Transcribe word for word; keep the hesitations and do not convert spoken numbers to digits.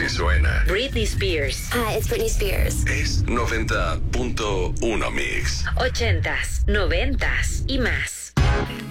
Así suena. Britney Spears. Hi, it's Britney Spears. Es noventa punto uno Mix. Ochentas, noventas y más.